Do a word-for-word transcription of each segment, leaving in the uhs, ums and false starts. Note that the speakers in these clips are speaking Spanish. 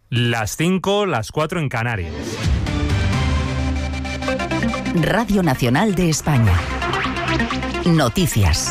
Las cinco, las cuatro en Canarias. Radio Nacional de España. Noticias.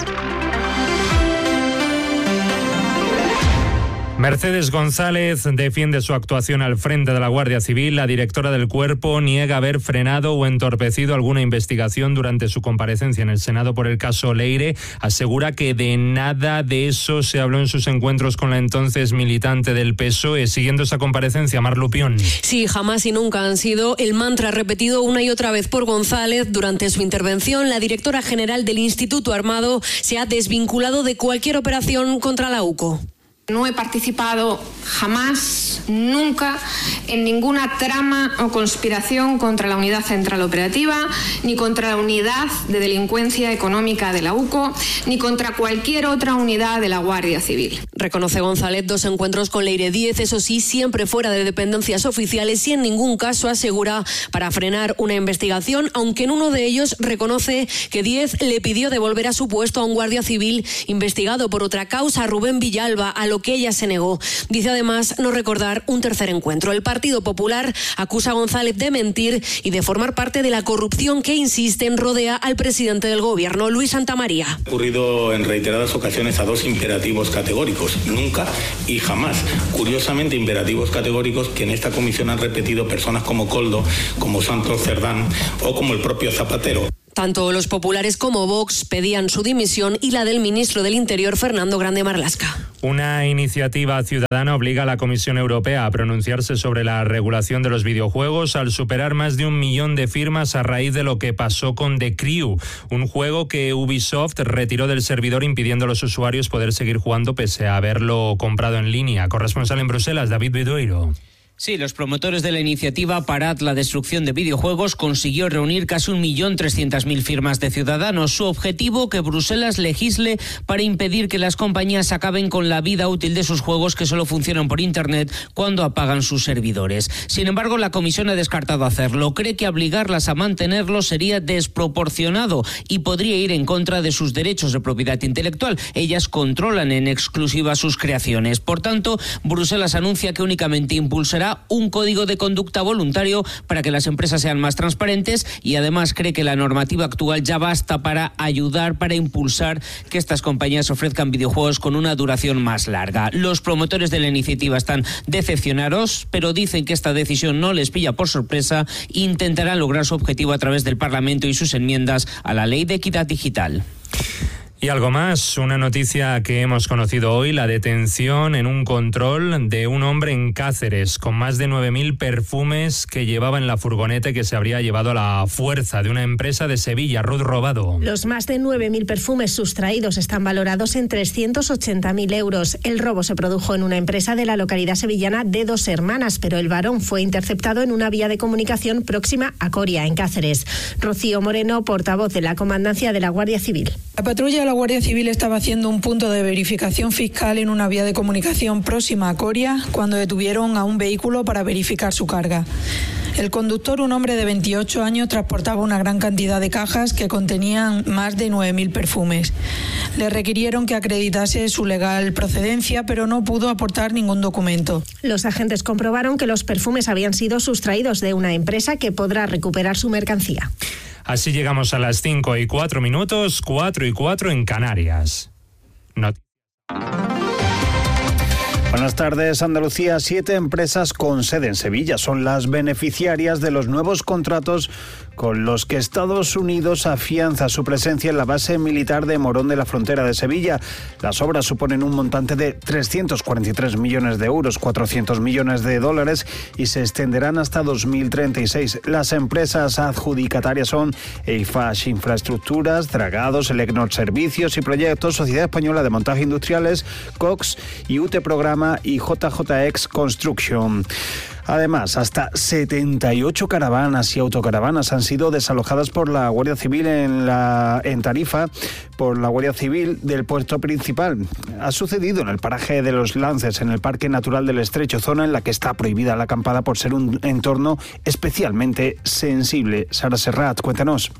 Mercedes González defiende su actuación al frente de la Guardia Civil. La directora del cuerpo niega haber frenado o entorpecido alguna investigación durante su comparecencia en el Senado por el caso Leire. Asegura que de nada de eso se habló en sus encuentros con la entonces militante del P S O E. Siguiendo esa comparecencia, Mar Lupión. Sí, jamás y nunca han sido el mantra repetido una y otra vez por González. Durante su intervención, la directora general del Instituto Armado se ha desvinculado de cualquier operación contra la U C O. No he participado jamás, nunca, en ninguna trama o conspiración contra la Unidad Central Operativa, ni contra la Unidad de Delincuencia Económica de la U C O, ni contra cualquier otra unidad de la Guardia Civil. Reconoce González dos encuentros con Leire Díez, eso sí, siempre fuera de dependencias oficiales y en ningún caso asegura para frenar una investigación, aunque en uno de ellos reconoce que Díez le pidió devolver a su puesto a un guardia civil investigado por otra causa, Rubén Villalba, a lo que ella se negó. Dice además no recordar un tercer encuentro. El Partido Popular acusa a González de mentir y de formar parte de la corrupción que, insisten, rodea al presidente del gobierno, Luis Santamaría. Ha ocurrido en reiteradas ocasiones a dos imperativos categóricos, nunca y jamás. Curiosamente, imperativos categóricos que en esta comisión han repetido personas como Koldo, como Santos Cerdán o como el propio Zapatero. Tanto los populares como Vox pedían su dimisión y la del ministro del Interior, Fernando Grande Marlaska. Una iniciativa ciudadana obliga a la Comisión Europea a pronunciarse sobre la regulación de los videojuegos al superar más de un millón de firmas a raíz de lo que pasó con The Crew, un juego que Ubisoft retiró del servidor impidiendo a los usuarios poder seguir jugando pese a haberlo comprado en línea. Corresponsal en Bruselas, David Vidueiro. Sí, los promotores de la iniciativa Parad la destrucción de videojuegos consiguió reunir casi un millón trescientas mil firmas de ciudadanos. Su objetivo, que Bruselas legisle para impedir que las compañías acaben con la vida útil de sus juegos que solo funcionan por Internet cuando apagan sus servidores. Sin embargo, la Comisión ha descartado hacerlo. Cree que obligarlas a mantenerlos sería desproporcionado y podría ir en contra de sus derechos de propiedad intelectual. Ellas controlan en exclusiva sus creaciones. Por tanto, Bruselas anuncia que únicamente impulsará un código de conducta voluntario para que las empresas sean más transparentes y además cree que la normativa actual ya basta para ayudar, para impulsar que estas compañías ofrezcan videojuegos con una duración más larga. Los promotores de la iniciativa están decepcionados, pero dicen que esta decisión no les pilla por sorpresa e intentarán lograr su objetivo a través del Parlamento y sus enmiendas a la Ley de Equidad Digital. Y algo más, una noticia que hemos conocido hoy, la detención en un control de un hombre en Cáceres con más de nueve mil perfumes que llevaba en la furgoneta que se habría llevado a la fuerza de una empresa de Sevilla. Ruth Robado. Los más de nueve mil perfumes sustraídos están valorados en trescientos ochenta mil euros. El robo se produjo en una empresa de la localidad sevillana de Dos Hermanas, pero el varón fue interceptado en una vía de comunicación próxima a Coria, en Cáceres. Rocío Moreno, portavoz de la Comandancia de la Guardia Civil. La patrulla de la Guardia Civil estaba haciendo un punto de verificación fiscal en una vía de comunicación próxima a Coria cuando detuvieron a un vehículo para verificar su carga. El conductor, un hombre de veintiocho años, transportaba una gran cantidad de cajas que contenían más de nueve mil perfumes. Le requirieron que acreditase su legal procedencia, pero no pudo aportar ningún documento. Los agentes comprobaron que los perfumes habían sido sustraídos de una empresa que podrá recuperar su mercancía. Así llegamos a las cinco y cuatro minutos, cuatro y cuatro en Canarias. Not- Buenas tardes, Andalucía. Siete empresas con sede en Sevilla son las beneficiarias de los nuevos contratos con los que Estados Unidos afianza su presencia en la base militar de Morón de la Frontera de Sevilla. Las obras suponen un montante de trescientos cuarenta y tres millones de euros, cuatrocientos millones de dólares y se extenderán hasta dos mil treinta y seis. Las empresas adjudicatarias son Eiffage Infraestructuras, Dragados, Elecnor Servicios y Proyectos, Sociedad Española de Montaje Industriales, Cox y U T Programa y J J X Construction. Además, hasta setenta y ocho caravanas y autocaravanas han sido desalojadas por la Guardia Civil en, la, en Tarifa, por la Guardia Civil del puerto principal. Ha sucedido en el paraje de Los Lances, en el Parque Natural del Estrecho, zona en la que está prohibida la acampada por ser un entorno especialmente sensible. Sara Serrat, cuéntanos.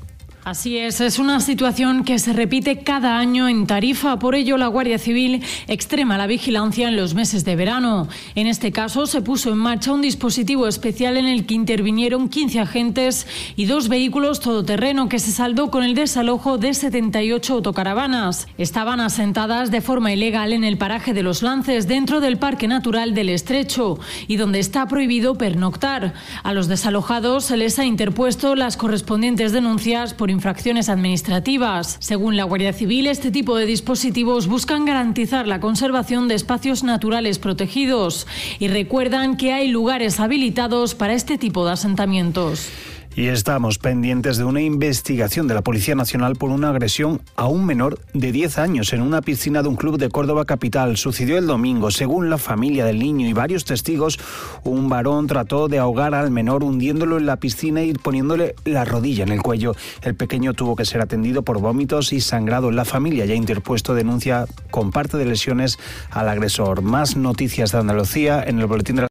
Así es, es una situación que se repite cada año en Tarifa. Por ello, la Guardia Civil extrema la vigilancia en los meses de verano. En este caso, se puso en marcha un dispositivo especial en el que intervinieron quince agentes y dos vehículos todoterreno que se saldó con el desalojo de setenta y ocho autocaravanas. Estaban asentadas de forma ilegal en el paraje de Los Lances, dentro del Parque Natural del Estrecho, y donde está prohibido pernoctar. A los desalojados se les ha interpuesto las correspondientes denuncias por infracciones administrativas. Según la Guardia Civil, este tipo de dispositivos buscan garantizar la conservación de espacios naturales protegidos y recuerdan que hay lugares habilitados para este tipo de asentamientos. Y estamos pendientes de una investigación de la Policía Nacional por una agresión a un menor de diez años en una piscina de un club de Córdoba capital. Sucedió el domingo. Según la familia del niño y varios testigos, un varón trató de ahogar al menor hundiéndolo en la piscina y poniéndole la rodilla en el cuello. El pequeño tuvo que ser atendido por vómitos y sangrado. La familia ya ha interpuesto denuncia con parte de lesiones al agresor. Más noticias de Andalucía en el boletín de la...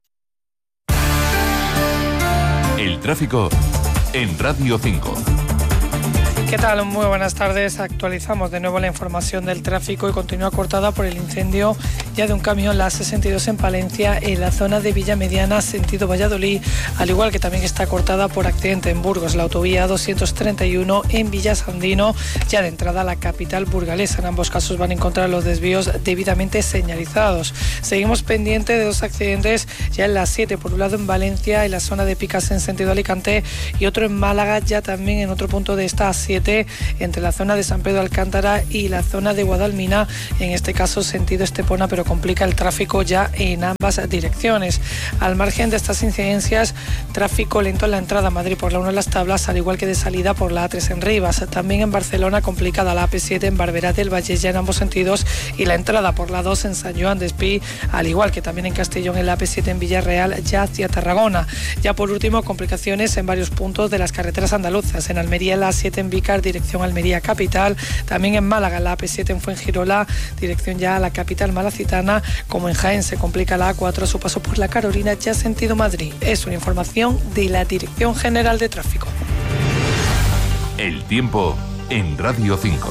El tráfico en Radio cinco. ¿Qué tal? Muy buenas tardes. Actualizamos de nuevo la información del tráfico y continúa cortada por el incendio ya de un camión, la sesenta y dos en Palencia, en la zona de Villa Mediana, sentido Valladolid, al igual que también está cortada por accidente en Burgos, la autovía doscientos treinta y uno en Villasandino, ya de entrada a la capital burgalesa. En ambos casos van a encontrar los desvíos debidamente señalizados. Seguimos pendiente de dos accidentes ya en la siete, por un lado en Valencia, en la zona de Picas en sentido Alicante, y otro en Málaga, ya también en otro punto de esta siete, entre la zona de San Pedro Alcántara y la zona de Guadalmina, en este caso sentido Estepona, pero complica el tráfico ya en ambas direcciones. Al margen de estas incidencias, tráfico lento en la entrada a Madrid por la uno de las Tablas, al igual que de salida por la A tres en Rivas. También en Barcelona complicada la A P siete en Barberá del Vallès ya en ambos sentidos, y la entrada por la dos en San Joan Despí, al igual que también en Castellón en la A P siete en Villarreal ya hacia Tarragona. Ya por último, complicaciones en varios puntos de las carreteras andaluzas. En Almería en la A siete en Vícar, dirección Almería capital, también en Málaga en la A P siete en Fuengirola, dirección ya a la capital malacitana, como en Jaén se complica la A cuatro a su paso por la Carolina ya sentido Madrid. Es una información de la Dirección General de Tráfico. El tiempo en Radio cinco.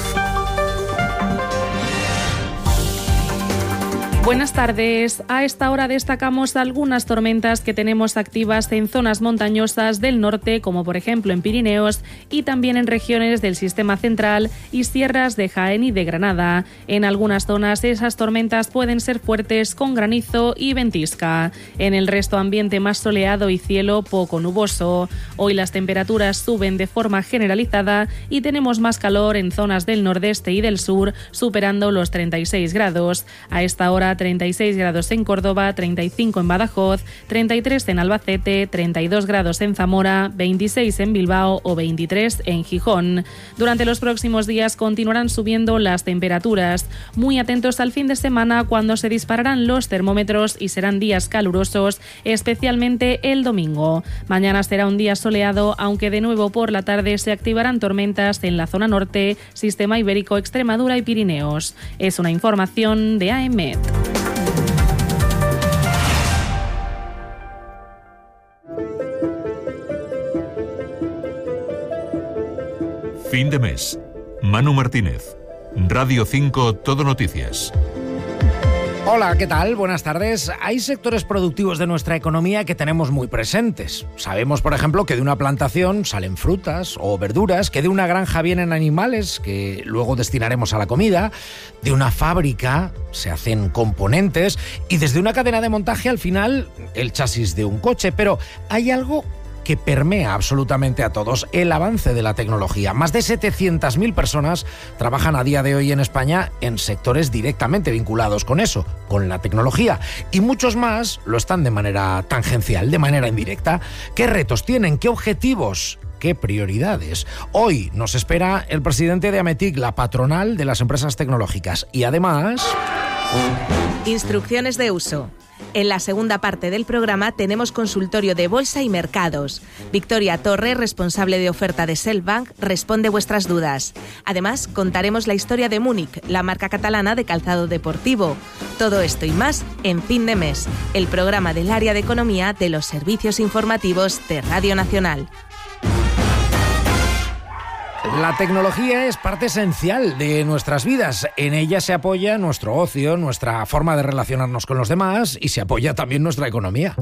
Buenas tardes. A esta hora destacamos algunas tormentas que tenemos activas en zonas montañosas del norte, como por ejemplo en Pirineos, y también en regiones del Sistema Central y sierras de Jaén y de Granada. En algunas zonas esas tormentas pueden ser fuertes con granizo y ventisca. En el resto, ambiente más soleado y cielo poco nuboso. Hoy las temperaturas suben de forma generalizada y tenemos más calor en zonas del nordeste y del sur, superando los treinta y seis grados. A esta hora treinta y seis grados en Córdoba, treinta y cinco en Badajoz, treinta y tres en Albacete, treinta y dos grados en Zamora, veintiséis en Bilbao o veintitrés en Gijón. Durante los próximos días continuarán subiendo las temperaturas. Muy atentos al fin de semana, cuando se dispararán los termómetros y serán días calurosos, especialmente el domingo. Mañana será un día soleado, aunque de nuevo por la tarde se activarán tormentas en la zona norte, Sistema Ibérico, Extremadura y Pirineos. Es una información de A E M E T. Fin de mes. Manu Martínez. Radio cinco Todo Noticias. Hola, ¿qué tal? Buenas tardes. Hay sectores productivos de nuestra economía que tenemos muy presentes. Sabemos, por ejemplo, que de una plantación salen frutas o verduras, que de una granja vienen animales que luego destinaremos a la comida, de una fábrica se hacen componentes y desde una cadena de montaje al final el chasis de un coche. Pero hay algo que permea absolutamente a todos: el avance de la tecnología. Más de setecientas mil personas trabajan a día de hoy en España en sectores directamente vinculados con eso, con la tecnología, y muchos más lo están de manera tangencial, de manera indirecta. ¿Qué retos tienen? ¿Qué objetivos? ¿Qué prioridades? Hoy nos espera el presidente de Ametic, la patronal de las empresas tecnológicas, y además... Instrucciones de uso. En la segunda parte del programa tenemos consultorio de bolsa y mercados. Victoria Torre, responsable de oferta de Selbank, responde vuestras dudas. Además, contaremos la historia de Múnich, la marca catalana de calzado deportivo. Todo esto y más en Fin de Mes, el programa del área de economía de los servicios informativos de Radio Nacional. La tecnología es parte esencial de nuestras vidas. En ella se apoya nuestro ocio, nuestra forma de relacionarnos con los demás y se apoya también nuestra economía.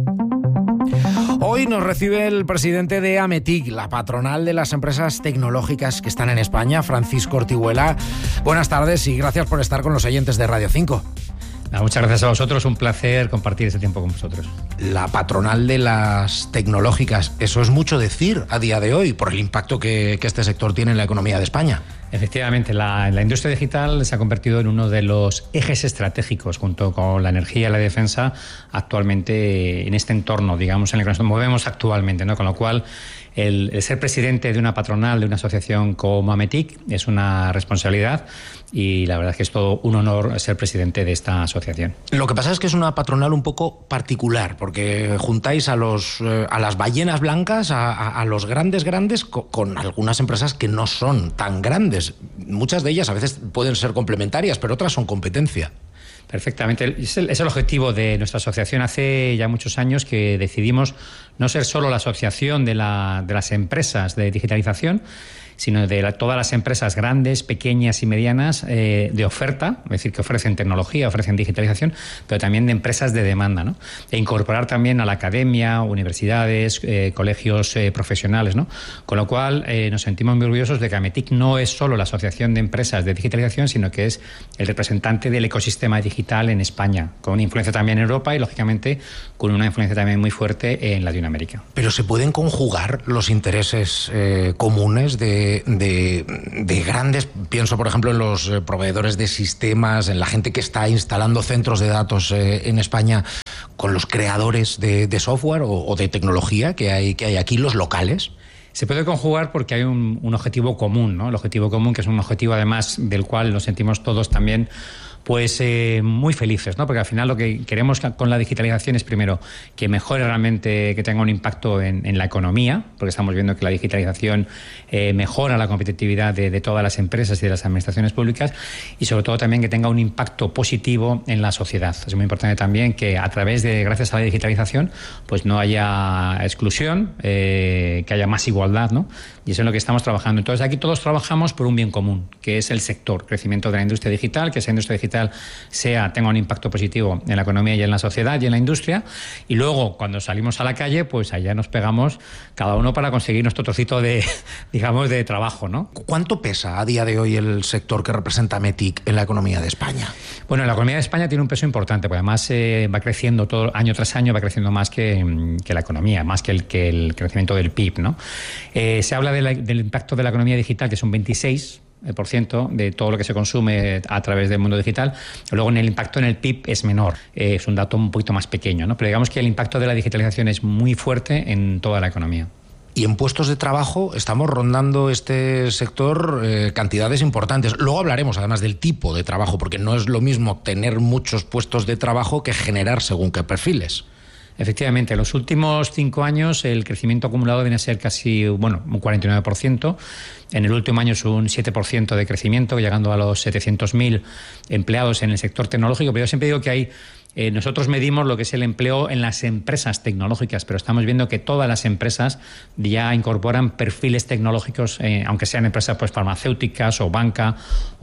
Hoy nos recibe el presidente de Ametic, la patronal de las empresas tecnológicas que están en España, Francisco Ortiguela. Buenas tardes y gracias por estar con los oyentes de Radio cinco. Muchas gracias a vosotros, un placer compartir este tiempo con vosotros. La patronal de las tecnológicas, eso es mucho decir a día de hoy por el impacto que, que este sector tiene en la economía de España. Efectivamente, la, la industria digital se ha convertido en uno de los ejes estratégicos junto con la energía y la defensa actualmente en este entorno, digamos, en el que nos movemos actualmente, ¿no? Con lo cual, el, el ser presidente de una patronal, de una asociación como Ametic, es una responsabilidad y la verdad es que es todo un honor ser presidente de esta asociación. Lo que pasa es que es una patronal un poco particular, porque juntáis a, los, eh, a las ballenas blancas, a, a, a los grandes grandes, con, con algunas empresas que no son tan grandes. Muchas de ellas a veces pueden ser complementarias, pero otras son competencia. Perfectamente. Es el, es el objetivo de nuestra asociación. Hace ya muchos años que decidimos no ser solo la asociación de, la, de las empresas de digitalización, sino de la, todas las empresas grandes, pequeñas y medianas eh, de oferta, es decir, que ofrecen tecnología, ofrecen digitalización, pero también de empresas de demanda, ¿no? E incorporar también a la academia, universidades, eh, colegios eh, profesionales, ¿no? Con lo cual eh, nos sentimos muy orgullosos de que Ametic no es solo la asociación de empresas de digitalización, sino que es el representante del ecosistema digital en España, con una influencia también en Europa y, lógicamente, con una influencia también muy fuerte en Latinoamérica. Pero ¿se pueden conjugar los intereses eh, comunes de De, de grandes, pienso por ejemplo en los eh, proveedores de sistemas, en la gente que está instalando centros de datos eh, en España, con los creadores de, de software o, o de tecnología que hay, que hay aquí, los locales? Se puede conjugar porque hay un, un objetivo común, ¿no? El objetivo común, que es un objetivo además del cual nos sentimos todos también pues eh, muy felices, ¿no? Porque al final lo que queremos con la digitalización es, primero, que mejore realmente, que tenga un impacto en, en la economía, porque estamos viendo que la digitalización eh, mejora la competitividad de, de todas las empresas y de las administraciones públicas, y sobre todo también que tenga un impacto positivo en la sociedad. Es muy importante también que a través de, gracias a la digitalización, pues no haya exclusión, eh, que haya más igualdad, ¿no? Y eso es lo que estamos trabajando. Entonces aquí todos trabajamos por un bien común, que es el sector, crecimiento de la industria digital, que esa industria digital sea, tenga un impacto positivo en la economía y en la sociedad y en la industria, y luego cuando salimos a la calle, pues allá nos pegamos cada uno para conseguir nuestro trocito de, digamos, de trabajo, ¿no? ¿Cuánto pesa a día de hoy el sector que representa Ametic en la economía de España? Bueno, la economía de España tiene un peso importante, porque además eh, va creciendo todo año tras año, va creciendo más que, que la economía, más que el, que el crecimiento del P I B, ¿no? Eh, se habla de la, del impacto de la economía digital, que es un veintiséis por ciento de todo lo que se consume a través del mundo digital. Luego, en el impacto en el P I B es menor, eh, es un dato un poquito más pequeño, ¿no? Pero digamos que el impacto de la digitalización es muy fuerte en toda la economía. Y en puestos de trabajo estamos rondando este sector eh, cantidades importantes. Luego hablaremos además del tipo de trabajo, porque no es lo mismo tener muchos puestos de trabajo que generar según qué perfiles. Efectivamente, en los últimos cinco años el crecimiento acumulado viene a ser casi, bueno, un cuarenta y nueve por ciento. En el último año es un siete por ciento de crecimiento, llegando a los setecientos mil empleados en el sector tecnológico. Pero yo siempre digo que hay Eh, nosotros medimos lo que es el empleo en las empresas tecnológicas, pero estamos viendo que todas las empresas ya incorporan perfiles tecnológicos, eh, aunque sean empresas pues farmacéuticas o banca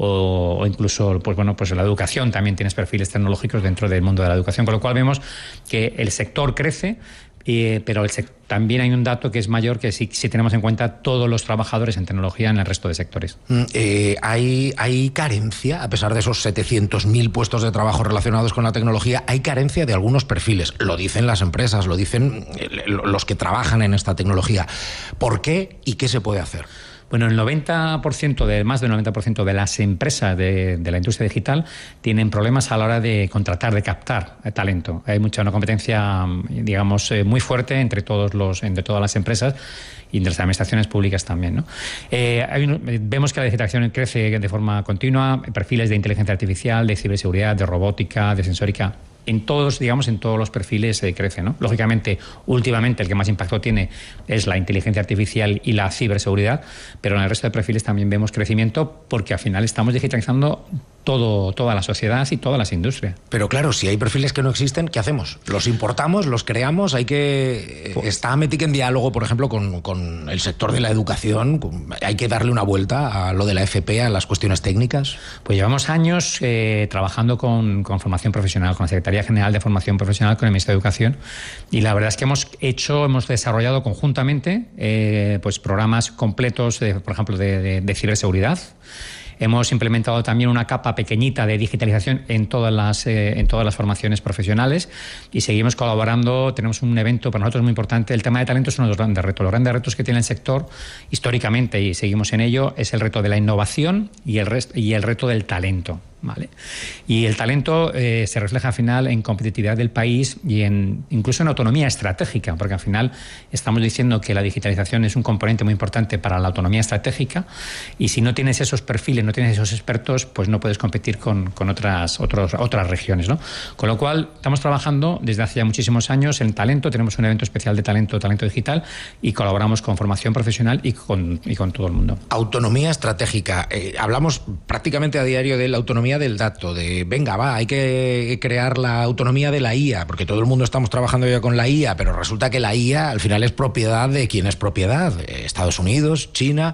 o, o incluso pues bueno pues la educación también tienes perfiles tecnológicos dentro del mundo de la educación, con lo cual vemos que el sector crece. Eh, pero el sec- también hay un dato que es mayor, que si, si tenemos en cuenta todos los trabajadores en tecnología en el resto de sectores. Eh, ¿hay, ¿Hay carencia, a pesar de esos setecientos mil puestos de trabajo relacionados con la tecnología, hay carencia de algunos perfiles? Lo dicen las empresas, lo dicen los que trabajan en esta tecnología. ¿Por qué y qué se puede hacer? Bueno, el noventa por ciento, de, más del noventa por ciento de las empresas de, de la industria digital tienen problemas a la hora de contratar, de captar talento. Hay mucha una competencia, digamos, eh, muy fuerte entre todos los, entre todas las empresas y entre las administraciones públicas también, ¿no? Eh, hay un, vemos que la digitalización crece de forma continua, perfiles de inteligencia artificial, de ciberseguridad, de robótica, de sensórica. En todos, digamos, en todos los perfiles eh, crece, ¿no? Lógicamente, últimamente el que más impacto tiene es la inteligencia artificial y la ciberseguridad, pero en el resto de perfiles también vemos crecimiento porque al final estamos digitalizando todo, toda la sociedad y todas las industrias. Pero claro, si hay perfiles que no existen, ¿qué hacemos? ¿Los importamos, los creamos? Hay que... Pues, ¿está Ametic en diálogo, por ejemplo, con, con el sector de la educación? ¿Hay que darle una vuelta a lo de la F P, a las cuestiones técnicas? Pues llevamos años eh, trabajando con, con formación profesional, con la Secretaría General de Formación Profesional, con el Ministerio de Educación, y la verdad es que hemos hecho, hemos desarrollado conjuntamente eh, pues programas completos, de, por ejemplo, de, de, de ciberseguridad. Hemos implementado también una capa pequeñita de digitalización en todas las, eh, en todas las formaciones profesionales y seguimos colaborando. Tenemos un evento para nosotros muy importante. El tema de talento es uno de los grandes retos. Los grandes retos que tiene el sector históricamente, y seguimos en ello, es el reto de la innovación y el, rest- y el reto del talento. ¿Vale? Y el talento eh, se refleja al final en competitividad del país y en incluso en autonomía estratégica, porque al final estamos diciendo que la digitalización es un componente muy importante para la autonomía estratégica, y si no tienes esos perfiles, no tienes esos expertos, pues no puedes competir con, con otras, otros, otras regiones, ¿no? Con lo cual estamos trabajando desde hace ya muchísimos años en talento. Tenemos un evento especial de talento, talento digital, y colaboramos con formación profesional y con, y con todo el mundo. Autonomía estratégica. Eh, hablamos prácticamente a diario de la autonomía del dato, de venga, va, hay que crear la autonomía de la I A, porque todo el mundo estamos trabajando ya con la I A, pero resulta que la I A al final es propiedad de quien es propiedad, Estados Unidos, China.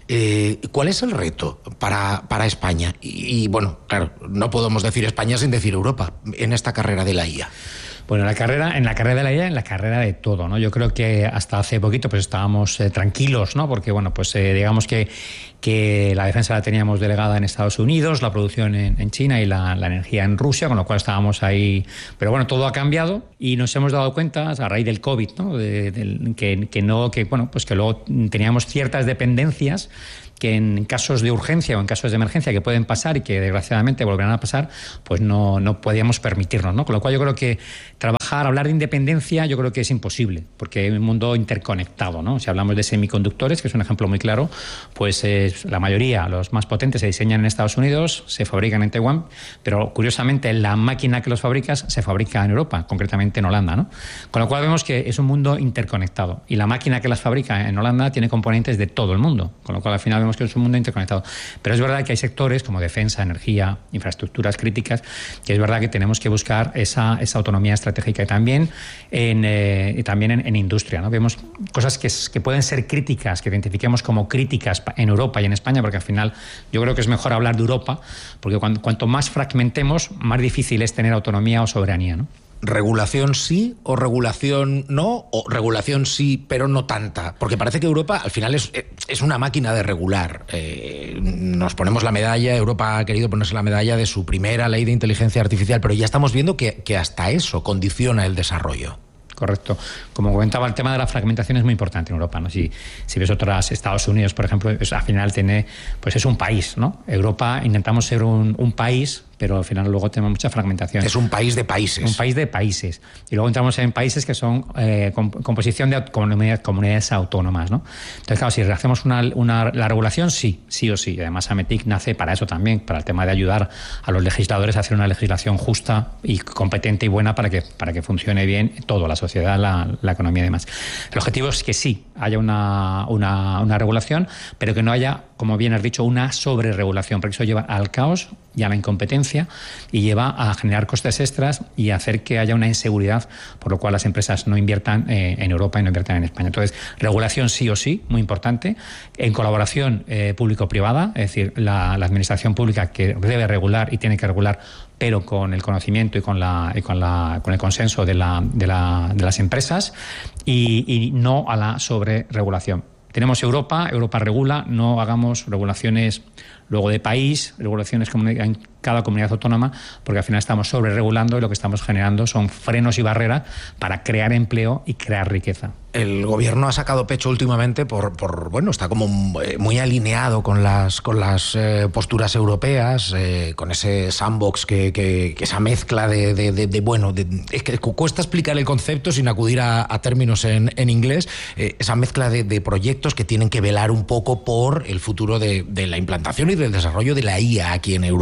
Eh, ¿Cuál es el reto para, para España? Y, y bueno, claro, no podemos decir España sin decir Europa en esta carrera de la I A. Bueno, la carrera, en la carrera de la I A, en la carrera de todo, ¿no? Yo creo que hasta hace poquito pues estábamos eh, tranquilos, ¿no? Porque, bueno, pues eh, digamos que, que la defensa la teníamos delegada en Estados Unidos, la producción en, en China y la, la energía en Rusia, con lo cual estábamos ahí. Pero bueno, todo ha cambiado y nos hemos dado cuenta a raíz del COVID, ¿no? De, de, que, que no, que bueno, pues que luego teníamos ciertas dependencias que en casos de urgencia o en casos de emergencia que pueden pasar y que desgraciadamente volverán a pasar, pues no, no podíamos permitirnos, ¿no? Con lo cual yo creo que trabajar, hablar de independencia, yo creo que es imposible, porque hay un mundo interconectado, ¿no? Si hablamos de semiconductores, que es un ejemplo muy claro, pues eh, la mayoría, los más potentes, se diseñan en Estados Unidos, se fabrican en Taiwán, pero curiosamente la máquina que los fabricas se fabrica en Europa, concretamente en Holanda, ¿no? Con lo cual vemos que es un mundo interconectado, y la máquina que las fabrica en Holanda tiene componentes de todo el mundo, con lo cual al final que es un mundo interconectado. Pero es verdad que hay sectores como defensa, energía, infraestructuras críticas, que es verdad que tenemos que buscar esa, esa autonomía estratégica, y también en, eh, y también en, en industria, ¿no? Vemos cosas que, que pueden ser críticas, que identifiquemos como críticas en Europa y en España, porque al final yo creo que es mejor hablar de Europa, porque cuando, cuanto más fragmentemos, más difícil es tener autonomía o soberanía, ¿no? ¿Regulación sí o regulación no? ¿O regulación sí, pero no tanta? Porque parece que Europa al final es, es una máquina de regular. Eh, nos ponemos la medalla, Europa ha querido ponerse la medalla de su primera ley de inteligencia artificial, pero ya estamos viendo que, que hasta eso condiciona el desarrollo. Correcto. Como comentaba, el tema de la fragmentación es muy importante en Europa, ¿no? Si, si ves otras, Estados Unidos, por ejemplo, es, al final tiene, pues es un país, ¿no? Europa intentamos ser un, un país, pero al final luego tenemos mucha fragmentación. Es un país de países. Un país de países. Y luego entramos en países que son eh, comp- composición de comunidades, comunidades autónomas, ¿no? Entonces, claro, si hacemos una, una, la regulación, sí, sí o sí. Y además, Ametic nace para eso también, para el tema de ayudar a los legisladores a hacer una legislación justa y competente y buena para que, para que funcione bien todo, la sociedad, la, la economía y demás. El objetivo es que sí haya una, una, una regulación, pero que no haya, como bien has dicho, una sobreregulación, porque eso lleva al caos y a la incompetencia y lleva a generar costes extras y a hacer que haya una inseguridad, por lo cual las empresas no inviertan eh, en Europa y no inviertan en España. Entonces, regulación sí o sí, muy importante, en colaboración eh, público-privada, es decir, la, la administración pública que debe regular y tiene que regular, pero con el conocimiento y con la y con la con el consenso de la de, la, de las empresas, y, y no a la sobreregulación. Tenemos Europa, Europa regula, no hagamos regulaciones luego de país, regulaciones en cada comunidad autónoma, porque al final estamos sobreregulando y lo que estamos generando son frenos y barreras para crear empleo y crear riqueza. El gobierno ha sacado pecho últimamente por, por bueno, está como muy alineado con las con las eh, posturas europeas, eh, con ese sandbox, que, que, que esa mezcla de, de, de, de bueno, de, es que cuesta explicar el concepto sin acudir a, a términos en, en inglés, eh, esa mezcla de, de proyectos que tienen que velar un poco por el futuro de, de la implantación y del desarrollo de la I A aquí en Europa.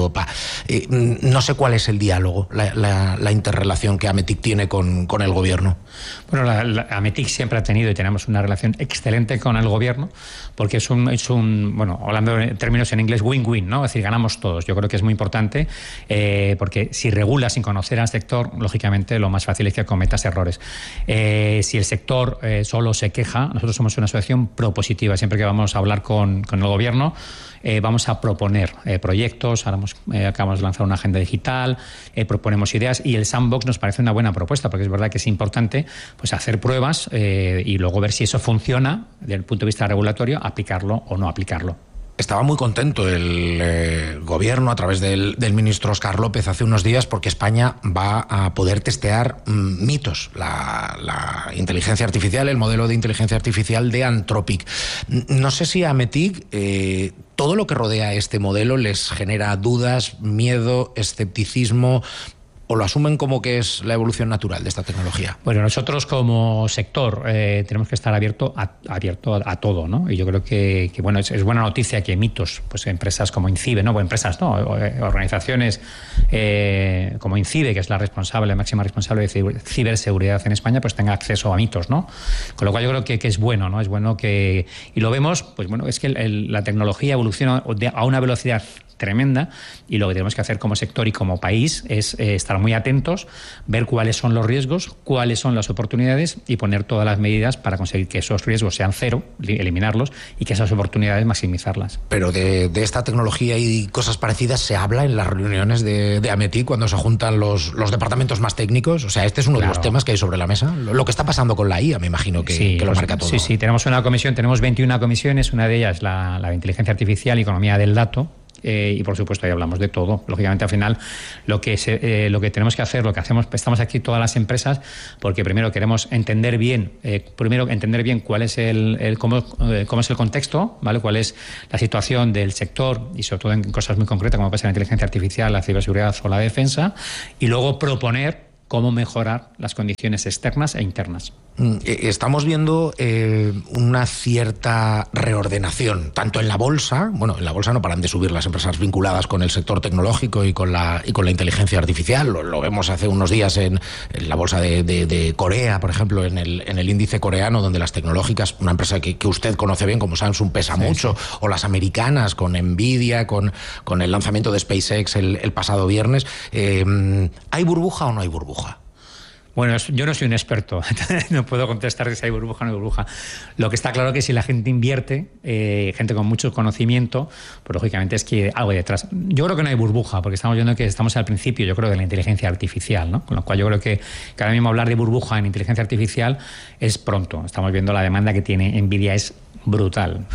Eh, no sé cuál es el diálogo, la, la, la interrelación que Ametic tiene con, con el gobierno. Bueno, la, la, Ametic siempre ha tenido y tenemos una relación excelente con el gobierno, porque es un, es un bueno, hablando en términos en inglés, win-win, ¿no? Es decir, ganamos todos. Yo creo que es muy importante, eh, porque si regulas sin conocer al sector, lógicamente lo más fácil es que cometas errores. Eh, si el sector eh, solo se queja, nosotros somos una asociación propositiva. Siempre que vamos a hablar con, con el gobierno, Eh, vamos a proponer eh, proyectos. Ahora hemos, eh, acabamos de lanzar una agenda digital, eh, proponemos ideas, y el sandbox nos parece una buena propuesta, porque es verdad que es importante pues hacer pruebas eh, y luego ver si eso funciona desde el punto de vista regulatorio, aplicarlo o no aplicarlo. Estaba muy contento el eh, gobierno, a través del, del ministro Óscar López, hace unos días, porque España va a poder testear mm, mitos, la, la inteligencia artificial, el modelo de inteligencia artificial de Anthropic. No sé si a Ametic eh, todo lo que rodea este modelo les genera dudas, miedo, escepticismo, ¿o lo asumen como que es la evolución natural de esta tecnología? Bueno, nosotros como sector eh, tenemos que estar abierto a, abierto a, a todo, ¿no? Y yo creo que, que bueno, es, es buena noticia que mitos, pues empresas como INCIBE, no, bueno, empresas, no, organizaciones eh, como INCIBE, que es la responsable, la máxima responsable de ciberseguridad en España, pues tenga acceso a mitos, ¿no? Con lo cual yo creo que, que es bueno, ¿no? Es bueno que, y lo vemos, pues bueno, es que el, el, la tecnología evoluciona a una velocidad tremenda, y lo que tenemos que hacer como sector y como país es eh, estar muy atentos, ver cuáles son los riesgos, cuáles son las oportunidades, y poner todas las medidas para conseguir que esos riesgos sean cero, eliminarlos, y que esas oportunidades maximizarlas. Pero de, de esta tecnología y cosas parecidas se habla en las reuniones de, de Ametic cuando se juntan los, los departamentos más técnicos. O sea, este es uno claro. de los temas que hay sobre la mesa. Lo, lo que está pasando con la I A, me imagino que, sí, que lo pues, marca todo. Sí, sí, tenemos una comisión, tenemos veintiuna comisiones, una de ellas la, la de inteligencia artificial y economía del dato. Eh, y por supuesto ahí hablamos de todo. Lógicamente al final lo que, se, eh, lo que tenemos que hacer, lo que hacemos, estamos aquí todas las empresas porque primero queremos entender bien, eh, primero entender bien cuál es el, el cómo, eh, cómo es el contexto, ¿vale? Cuál es la situación del sector, y sobre todo en cosas muy concretas como puede ser la inteligencia artificial, la ciberseguridad o la defensa, y luego proponer cómo mejorar las condiciones externas e internas. Estamos viendo eh, una cierta reordenación, tanto en la bolsa, bueno, en la bolsa no paran de subir las empresas vinculadas con el sector tecnológico y con la, y con la inteligencia artificial. Lo, lo vemos hace unos días en, en la bolsa de, de, de Corea, por ejemplo, en el, en el índice coreano, donde las tecnológicas, una empresa que, que usted conoce bien como Samsung, pesa sí, mucho, sí. o las americanas con Nvidia, con, con el lanzamiento de SpaceX el, el pasado viernes. Eh, ¿Hay burbuja o no hay burbuja? Bueno, yo no soy un experto, no puedo contestar si hay burbuja o no hay burbuja. Lo que está claro es que si la gente invierte, eh, gente con mucho conocimiento, pues lógicamente es que algo hay detrás. Yo creo que no hay burbuja, porque estamos viendo que estamos al principio, yo creo, de la inteligencia artificial, ¿no? Con lo cual yo creo que, que ahora mismo hablar de burbuja en inteligencia artificial es pronto. Estamos viendo la demanda que tiene Nvidia es brutal.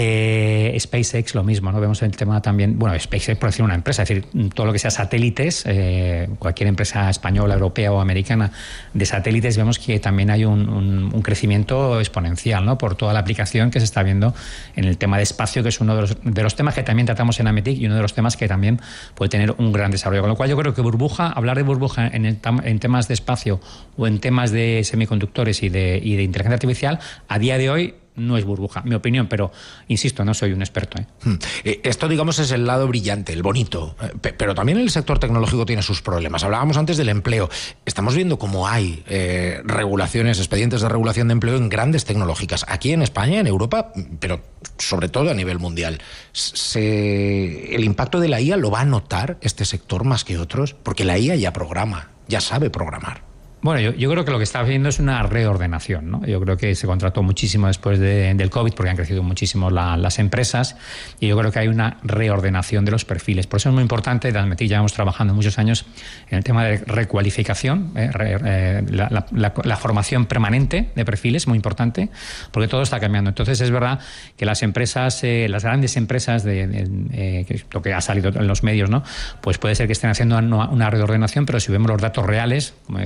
Eh, SpaceX lo mismo, ¿no? Vemos el tema también, bueno, SpaceX por decir una empresa, es decir, todo lo que sea satélites, eh, cualquier empresa española, europea o americana de satélites, vemos que también hay un, un, un crecimiento exponencial, ¿no? Por toda la aplicación que se está viendo en el tema de espacio, que es uno de los, de los temas que también tratamos en Ametic y uno de los temas que también puede tener un gran desarrollo. Con lo cual yo creo que burbuja, hablar de burbuja en, el, en temas de espacio o en temas de semiconductores y de, y de inteligencia artificial, a día de hoy no es burbuja, mi opinión, pero insisto, no soy un experto. ¿eh? Esto, digamos, es el lado brillante, el bonito, pero también el sector tecnológico tiene sus problemas. Hablábamos antes del empleo. Estamos viendo cómo hay eh, regulaciones, expedientes de regulación de empleo en grandes tecnológicas, aquí en España, en Europa, pero sobre todo a nivel mundial. Se, ¿El impacto de la I A lo va a notar este sector más que otros? Porque la I A ya programa, ya sabe programar. Bueno, yo, yo creo que lo que está haciendo es una reordenación, ¿no? Yo creo que se contrató muchísimo después de, del COVID porque han crecido muchísimo la, las empresas, y yo creo que hay una reordenación de los perfiles. Por eso es muy importante, desde Ametic llevamos trabajando muchos años en el tema de recualificación, eh, re, eh, la, la, la, la formación permanente de perfiles, muy importante, porque todo está cambiando. Entonces es verdad que las empresas, eh, las grandes empresas, de, de, eh, que lo que ha salido en los medios, ¿no? Pues puede ser que estén haciendo una, una reordenación, pero si vemos los datos reales, como decía, el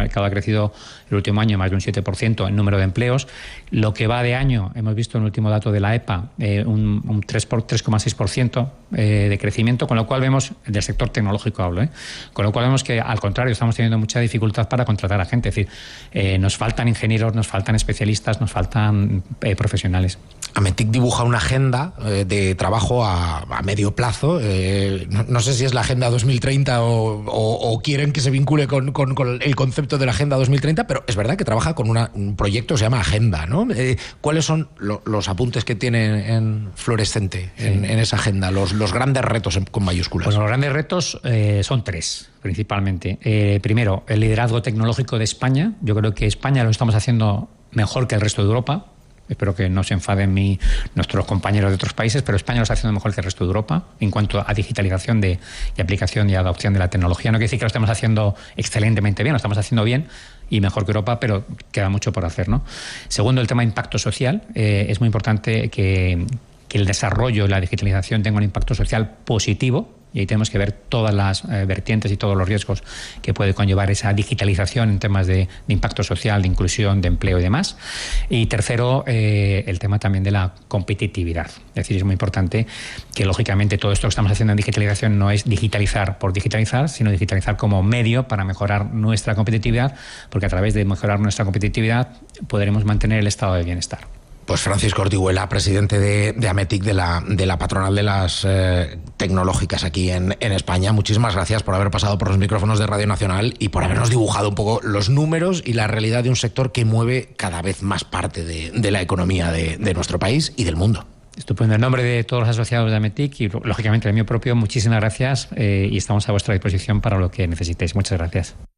mercado ha crecido el último año más de un siete por ciento en número de empleos. Lo que va de año, hemos visto en el último dato de la E P A, eh, un, un tres coma seis por ciento eh, de crecimiento, con lo cual vemos, del sector tecnológico hablo, ¿eh? con lo cual vemos que al contrario estamos teniendo mucha dificultad para contratar a gente. Es decir, eh, nos faltan ingenieros, nos faltan especialistas, nos faltan eh, profesionales. Ametic dibuja una agenda eh, de trabajo a, a medio plazo. Eh, no, no sé si es la Agenda dos mil treinta o, o, o quieren que se vincule con, con, con el concepto de la Agenda dos mil treinta, pero es verdad que trabaja con una, un proyecto que se llama Agenda, ¿no? Eh, ¿Cuáles son lo, los apuntes que tiene en fluorescente en, sí. en esa agenda? Los, los grandes retos en, con mayúsculas. Pues los grandes retos eh, son tres, principalmente. Eh, primero, el liderazgo tecnológico de España. Yo creo que España lo estamos haciendo mejor que el resto de Europa. Espero que no se enfaden mi, nuestros compañeros de otros países, pero España lo está haciendo mejor que el resto de Europa en cuanto a digitalización de, y aplicación y adopción de la tecnología. No quiere decir que lo estemos haciendo excelentemente bien, lo estamos haciendo bien y mejor que Europa, pero queda mucho por hacer, ¿no? Segundo, el tema de impacto social. Eh, es muy importante que, que el desarrollo y la digitalización tenga un impacto social positivo. Y ahí tenemos que ver todas las eh, vertientes y todos los riesgos que puede conllevar esa digitalización en temas de, de impacto social, de inclusión, de empleo y demás. Y tercero, eh, el tema también de la competitividad. Es decir, es muy importante que, lógicamente, todo esto que estamos haciendo en digitalización no es digitalizar por digitalizar, sino digitalizar como medio para mejorar nuestra competitividad, porque a través de mejorar nuestra competitividad podremos mantener el estado de bienestar. Pues Francisco Ortiguela, presidente de, de Ametic, de la, de la patronal de las eh, tecnológicas aquí en, en España. Muchísimas gracias por haber pasado por los micrófonos de Radio Nacional y por habernos dibujado un poco los números y la realidad de un sector que mueve cada vez más parte de, de la economía de, de nuestro país y del mundo. Estupendo. En nombre de todos los asociados de Ametic y, lógicamente, el mío propio, muchísimas gracias eh, y estamos a vuestra disposición para lo que necesitéis. Muchas gracias.